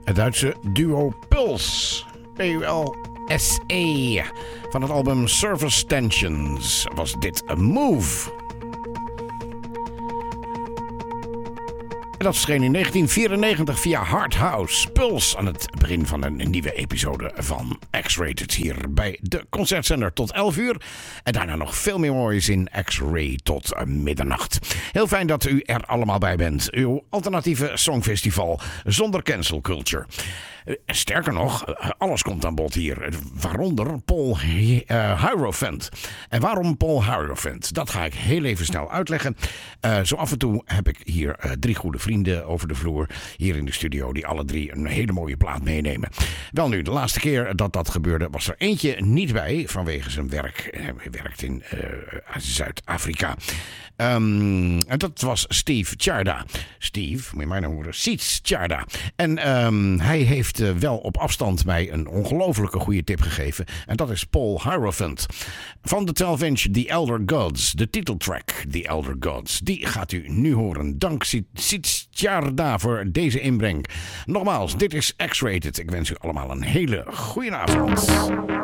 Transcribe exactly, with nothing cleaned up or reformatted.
Het Duitse duo Puls. P U L S E. Van het album Surface Tensions was dit A Move. En dat verscheen in negentien vierennegentig via Hard House. Puls aan het begin van een nieuwe episode van X-Rated hier bij de Concertzender tot elf uur. En daarna nog veel meer moois in X-Ray tot middernacht. Heel fijn dat u er allemaal bij bent. Uw alternatieve songfestival zonder cancel culture. Sterker nog, alles komt aan bod hier. Waaronder Paul uh, Hierophant. En waarom Paul Hierophant? Dat ga ik heel even snel uitleggen. Uh, zo af en toe heb ik hier uh, drie goede vrienden over de vloer. Hier in de studio die alle drie een hele mooie plaat meenemen. Wel nu, de laatste keer dat dat gebeurde was er eentje niet bij. Vanwege zijn werk. Hij werkt in uh, Zuid-Afrika. Um, en dat was Steve Tjarda. Steve, moet je mij nou horen. Siets Tjarda. En um, hij heeft uh, wel op afstand mij een ongelofelijke goede tip gegeven. En dat is Paul Hierophant. Van de twaalf inch The Elder Gods. De titeltrack The Elder Gods. Die gaat u nu horen. Dank Siets Tjarda voor deze inbreng. Nogmaals, dit is X-Rated. Ik wens u allemaal een hele goede avond.